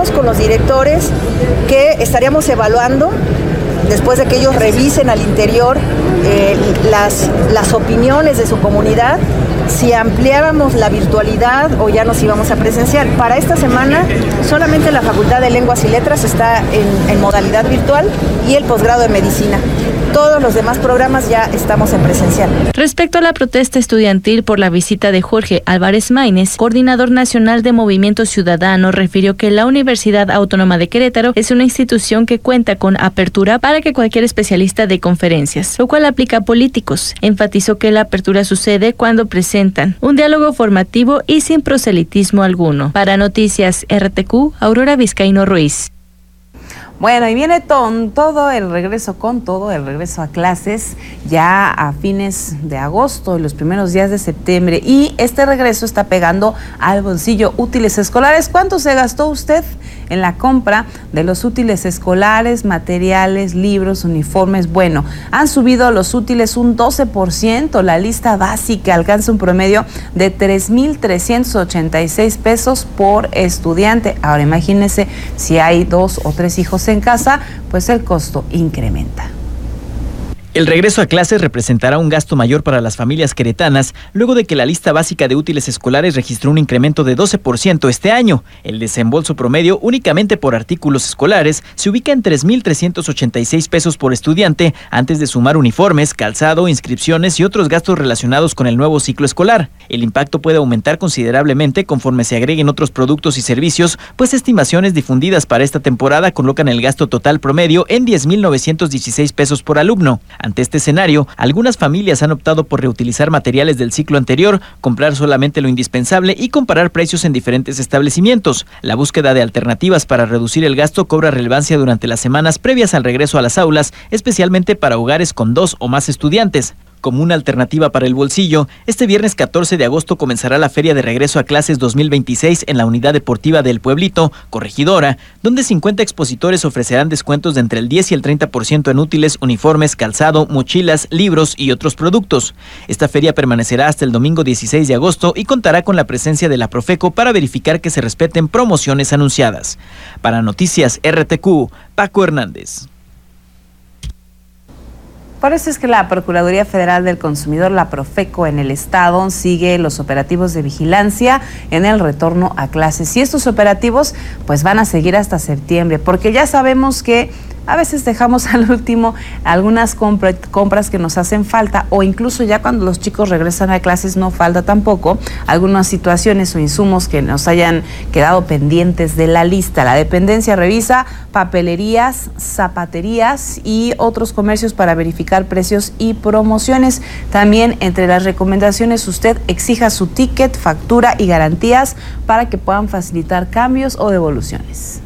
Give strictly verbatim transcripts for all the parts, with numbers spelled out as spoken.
quedamos con los directores que estaríamos evaluando, después de que ellos revisen al interior eh, las, las opiniones de su comunidad, si ampliábamos la virtualidad o ya nos íbamos a presencial. Para esta semana, solamente la Facultad de Lenguas y Letras está en, en modalidad virtual y el posgrado de Medicina. Todos los demás programas ya estamos en presencial. Respecto a la protesta estudiantil por la visita de Jorge Álvarez Maínez, coordinador nacional de Movimiento Ciudadano, refirió que la Universidad Autónoma de Querétaro es una institución que cuenta con apertura para que cualquier especialista dé conferencias, lo cual aplica a políticos. Enfatizó que la apertura sucede cuando presentan un diálogo formativo y sin proselitismo alguno. Para Noticias R T Q, Aurora Vizcaíno Ruiz. Bueno, y viene con todo el regreso, con todo el regreso a clases ya a fines de agosto y los primeros días de septiembre. Y este regreso está pegando al bolsillo. Útiles escolares. ¿Cuánto se gastó usted en la compra de los útiles escolares, materiales, libros, uniformes? Bueno, han subido los útiles un doce por ciento. La lista básica alcanza un promedio de tres mil trescientos ochenta y seis pesos por estudiante. Ahora imagínense si hay dos o tres hijos en casa, pues el costo incrementa. El regreso a clases representará un gasto mayor para las familias queretanas, luego de que la lista básica de útiles escolares registró un incremento de doce por ciento este año. El desembolso promedio, únicamente por artículos escolares, se ubica en tres mil trescientos ochenta y seis pesos por estudiante, antes de sumar uniformes, calzado, inscripciones y otros gastos relacionados con el nuevo ciclo escolar. El impacto puede aumentar considerablemente conforme se agreguen otros productos y servicios, pues estimaciones difundidas para esta temporada colocan el gasto total promedio en diez mil novecientos dieciséis pesos por alumno. Ante este escenario, algunas familias han optado por reutilizar materiales del ciclo anterior, comprar solamente lo indispensable y comparar precios en diferentes establecimientos. La búsqueda de alternativas para reducir el gasto cobra relevancia durante las semanas previas al regreso a las aulas, especialmente para hogares con dos o más estudiantes. Como una alternativa para el bolsillo, este viernes catorce de agosto comenzará la Feria de Regreso a Clases dos mil veintiséis en la Unidad Deportiva del Pueblito, Corregidora, donde cincuenta expositores ofrecerán descuentos de entre el diez y el treinta por ciento en útiles, uniformes, calzado, mochilas, libros y otros productos. Esta feria permanecerá hasta el domingo dieciséis de agosto y contará con la presencia de la Profeco para verificar que se respeten promociones anunciadas. Para Noticias R T Q, Paco Hernández. Por eso es que la Procuraduría Federal del Consumidor, la Profeco en el estado, sigue los operativos de vigilancia en el retorno a clases. Y estos operativos pues van a seguir hasta septiembre, porque ya sabemos que a veces dejamos al último algunas compra, compras que nos hacen falta, o incluso ya cuando los chicos regresan a clases no falta tampoco algunas situaciones o insumos que nos hayan quedado pendientes de la lista. La dependencia revisa papelerías, zapaterías y otros comercios para verificar precios y promociones. También entre las recomendaciones, usted exija su ticket, factura y garantías para que puedan facilitar cambios o devoluciones.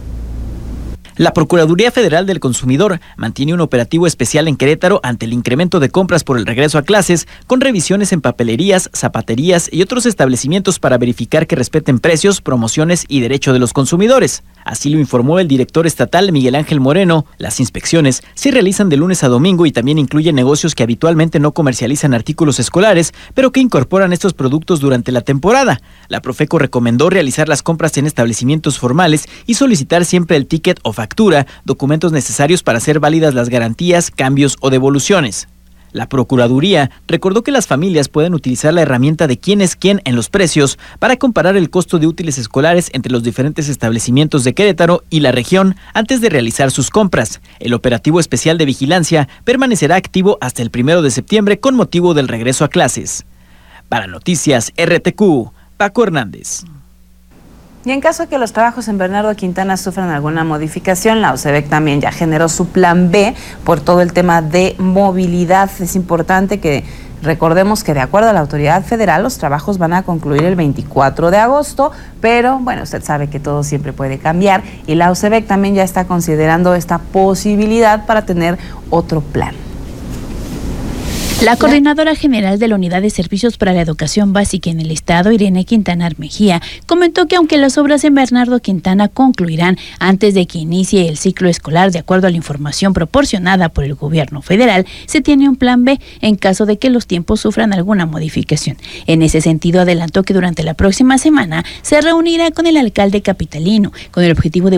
La Procuraduría Federal del Consumidor mantiene un operativo especial en Querétaro ante el incremento de compras por el regreso a clases, con revisiones en papelerías, zapaterías y otros establecimientos para verificar que respeten precios, promociones y derecho de los consumidores. Así lo informó el director estatal Miguel Ángel Moreno. Las inspecciones se realizan de lunes a domingo y también incluyen negocios que habitualmente no comercializan artículos escolares, pero que incorporan estos productos durante la temporada. La Profeco recomendó realizar las compras en establecimientos formales y solicitar siempre el ticket o factura, documentos necesarios para hacer válidas las garantías, cambios o devoluciones. La Procuraduría recordó que las familias pueden utilizar la herramienta de quién es quién en los precios para comparar el costo de útiles escolares entre los diferentes establecimientos de Querétaro y la región antes de realizar sus compras. El operativo especial de vigilancia permanecerá activo hasta el primero de septiembre con motivo del regreso a clases. Para Noticias R T Q, Paco Hernández. Y en caso de que los trabajos en Bernardo Quintana sufran alguna modificación, la OCEBEC también ya generó su plan B por todo el tema de movilidad. Es importante que recordemos que de acuerdo a la autoridad federal los trabajos van a concluir el veinticuatro de agosto, pero bueno, usted sabe que todo siempre puede cambiar y la OCEBEC también ya está considerando esta posibilidad para tener otro plan. La coordinadora general de la Unidad de Servicios para la Educación Básica en el Estado, Irene Quintanar Mejía, comentó que aunque las obras en Bernardo Quintana concluirán antes de que inicie el ciclo escolar, de acuerdo a la información proporcionada por el gobierno federal, se tiene un plan B en caso de que los tiempos sufran alguna modificación. En ese sentido, adelantó que durante la próxima semana se reunirá con el alcalde capitalino con el objetivo de